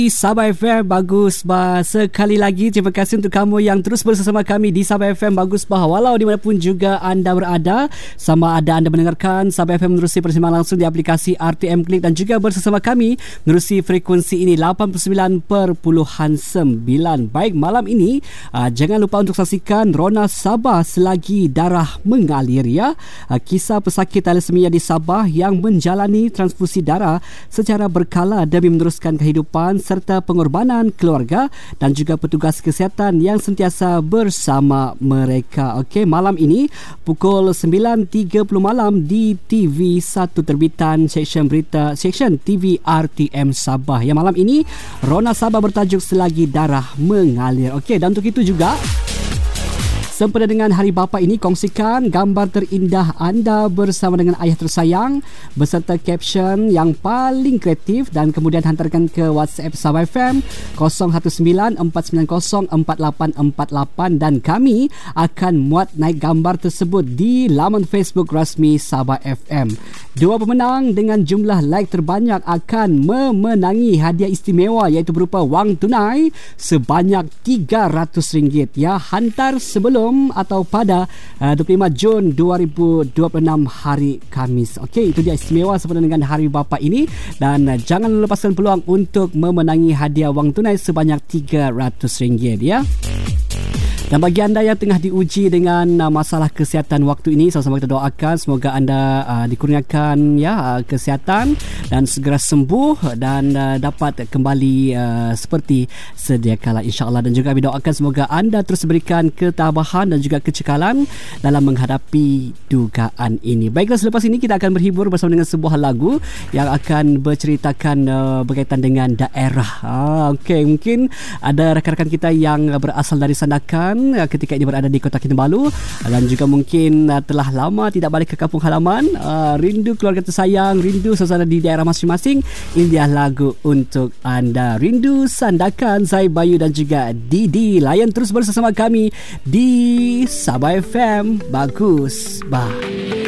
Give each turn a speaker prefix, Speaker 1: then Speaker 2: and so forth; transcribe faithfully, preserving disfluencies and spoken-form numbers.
Speaker 1: Sabah F M, bagus bah. Sekali lagi terima kasih untuk kamu yang terus bersama kami di Sabah F M, bagus bah. Walau dimanapun juga anda berada, sama ada anda mendengarkan Sabah F M menerusi persembahan langsung di aplikasi R T M Klik dan juga bersama kami menerusi frekuensi ini lapan puluh sembilan perpuluhan sembilan. Baik, malam ini uh, jangan lupa untuk saksikan Rona Sabah selagi darah mengalir ya. Uh, kisah pesakit thalassemia di Sabah yang menjalani transfusi darah secara berkala demi meneruskan kehidupan serta pengorbanan keluarga dan juga petugas kesihatan yang sentiasa bersama mereka. Okey, malam ini pukul sembilan tiga puluh malam di T V satu terbitan seksyen berita seksyen T V R T M Sabah. Yang malam ini Rona Sabah bertajuk Selagi Darah Mengalir. Okey, dan untuk itu juga sempena dengan Hari Bapa ini, kongsikan gambar terindah anda bersama dengan ayah tersayang beserta caption yang paling kreatif dan kemudian hantarkan ke WhatsApp Sabah F M kosong satu sembilan empat sembilan kosong empat lapan empat lapan dan kami akan muat naik gambar tersebut di laman Facebook rasmi Sabah F M. Dua pemenang dengan jumlah like terbanyak akan memenangi hadiah istimewa iaitu berupa wang tunai sebanyak tiga ratus ringgit. Ya, hantar sebelum atau pada uh, dua puluh lima Jun dua ribu dua puluh enam hari Khamis. Okey, itu dia istimewa sempena dengan Hari Bapa ini dan uh, jangan lepaskan peluang untuk memenangi hadiah wang tunai sebanyak tiga ratus ringgit ya. Dan bagi anda yang tengah diuji dengan uh, masalah kesihatan waktu ini, sama-sama kita doakan semoga anda uh, dikurniakan ya uh, kesihatan dan segera sembuh dan uh, dapat kembali uh, seperti sedia kala insya-Allah. Dan juga kami doakan semoga anda terus berikan ketabahan dan juga kecekalan dalam menghadapi dugaan ini. Baiklah, selepas ini kita akan berhibur bersama dengan sebuah lagu yang akan berceritakan uh, berkaitan dengan daerah. Ah, okey, mungkin ada rakan-rakan kita yang berasal dari Sandakan ketika ini berada di Kota Kinabalu dan juga mungkin uh, telah lama tidak balik ke kampung halaman, uh, rindu keluarga tersayang, rindu suasana di daerah masing-masing. Ini lagu untuk anda. Rindu Sandakan, saya Bayu dan juga Didi. Layan terus bersama kami di Sabah F M, bagus bah.